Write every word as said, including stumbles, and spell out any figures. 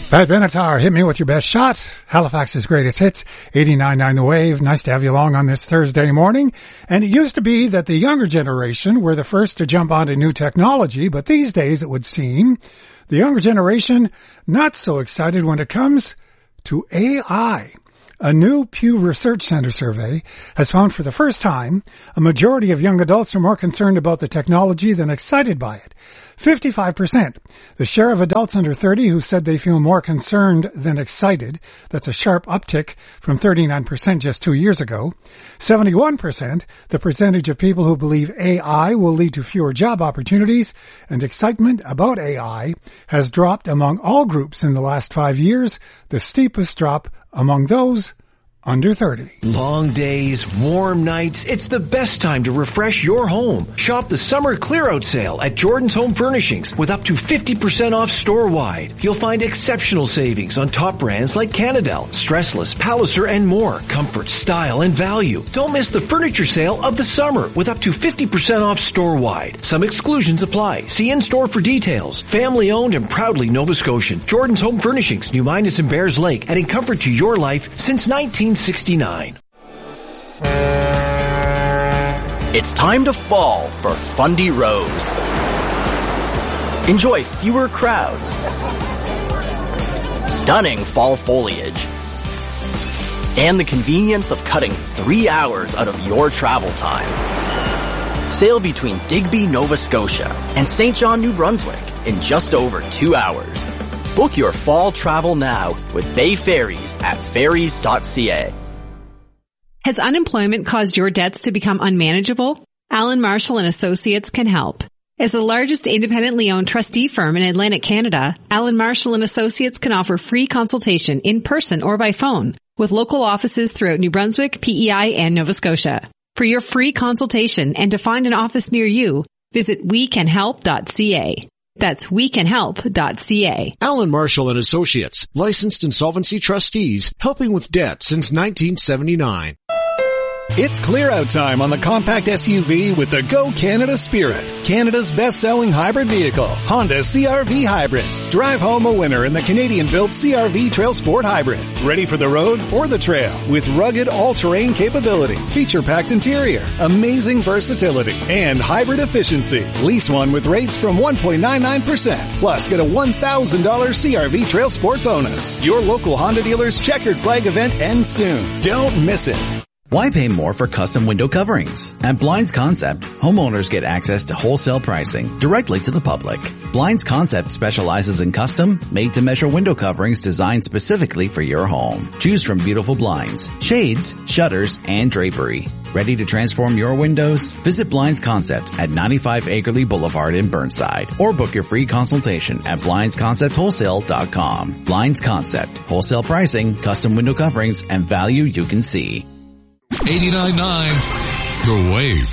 Pat Benatar, hit me with your best shot. Halifax's greatest hits, eighty-nine point nine The Wave. Nice to have you along on this Thursday morning. And it used to be that the younger generation were the first to jump onto new technology, but these days it would seem the younger generation not so excited when it comes to A I. A new Pew Research Center survey has found for the first time a majority of young adults are more concerned about the technology than excited by it. fifty-five percent. The share of adults under thirty who said they feel more concerned than excited. That's a sharp uptick from thirty-nine percent just two years ago. seventy-one percent. The percentage of people who believe A I will lead to fewer job opportunities, and excitement about A I has dropped among all groups in the last five years, the steepest drop among those under thirty. Long days, warm nights. It's the best time to refresh your home. Shop the summer clear-out sale at Jordan's Home Furnishings with up to fifty percent off store-wide. You'll find exceptional savings on top brands like Canadel, Stressless, Palliser, and more. Comfort, style, and value. Don't miss the furniture sale of the summer with up to fifty percent off store-wide. Some exclusions apply. See in-store for details. Family-owned and proudly Nova Scotian. Jordan's Home Furnishings, New Minas and Bears Lake, adding comfort to your life since nineteen sixty-nine. It's time to fall for Fundy Rose. Enjoy fewer crowds, stunning fall foliage, and the convenience of cutting three hours out of your travel time. Sail between Digby, Nova Scotia and Saint John, New Brunswick in just over two hours. Book your fall travel now with Bay Ferries at ferries dot c a. Has unemployment caused your debts to become unmanageable? Allen Marshall and Associates can help. As the largest independently owned trustee firm in Atlantic Canada, Allen Marshall and Associates can offer free consultation in person or by phone with local offices throughout New Brunswick, P E I, and Nova Scotia. For your free consultation and to find an office near you, visit we can help dot c a. That's we can help dot c a. Allen Marshall and Associates, licensed insolvency trustees, helping with debt since nineteen seventy-nine. It's clear-out time on the compact S U V with the Go Canada Spirit, Canada's best-selling hybrid vehicle, Honda C R V Hybrid. Drive home a winner in the Canadian-built C R V Trail Sport Hybrid. Ready for the road or the trail with rugged all-terrain capability, feature-packed interior, amazing versatility, and hybrid efficiency. Lease one with rates from one point nine nine percent. Plus, get a one thousand dollars C R V Trail Sport bonus. Your local Honda dealer's checkered flag event ends soon. Don't miss it. Why pay more for custom window coverings? At Blinds Concept, homeowners get access to wholesale pricing directly to the public. Blinds Concept specializes in custom, made-to-measure window coverings designed specifically for your home. Choose from beautiful blinds, shades, shutters, and drapery. Ready to transform your windows? Visit Blinds Concept at ninety-five Akerley Boulevard in Burnside or book your free consultation at blinds concept wholesale dot com. Blinds Concept. Wholesale pricing, custom window coverings, and value you can see. eighty-nine point nine The Wave.